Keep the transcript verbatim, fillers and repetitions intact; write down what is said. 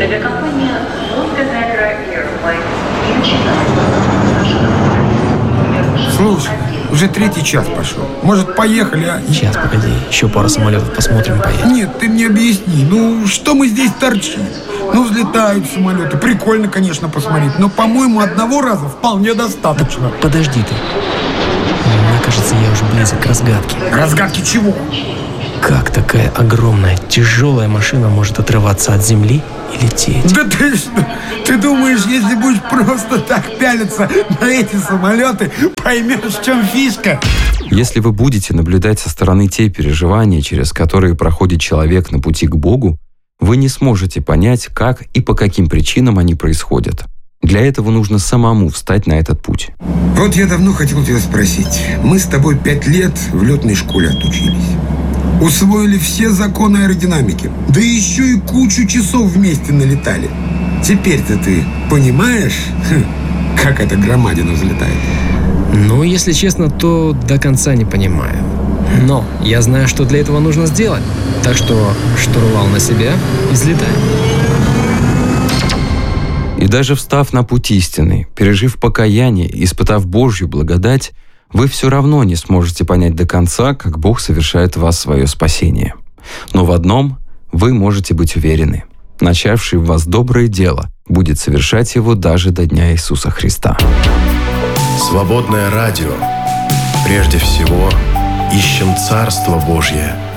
Авиакомпания Montenegro Airlines не начинает посадку. Слушай, уже третий час пошел. Может, поехали, а? Сейчас, погоди, еще пару самолетов посмотрим, поедем. Нет, ты мне объясни, ну что мы здесь торчим? Ну, взлетают самолеты, прикольно, конечно, посмотреть, но, по-моему, одного раза вполне достаточно. Подожди ты. Мне кажется, я уже близок к разгадке. Разгадки чего? Как такая огромная, тяжелая машина может отрываться от земли и лететь? Да ты что? Ты думаешь, если будешь просто так пялиться на эти самолеты, поймешь, в чем фишка? Если вы будете наблюдать со стороны те переживания, через которые проходит человек на пути к Богу, вы не сможете понять, как и по каким причинам они происходят. Для этого нужно самому встать на этот путь. Вот я давно хотел тебя спросить. Мы с тобой пять лет в летной школе отучились. Усвоили все законы аэродинамики. Да еще и кучу часов вместе налетали. Теперь-то ты понимаешь, как эта громадина взлетает? Ну, если честно, то до конца не понимаю. Но я знаю, что для этого нужно сделать. Так что штурвал на себя и взлетаем. И даже встав на путь истины, пережив покаяние, испытав Божью благодать, вы все равно не сможете понять до конца, как Бог совершает в вас свое спасение. Но в одном вы можете быть уверены. Начавший в вас доброе дело будет совершать его даже до дня Иисуса Христа. Свободное радио. Прежде всего, ищем Царство Божье.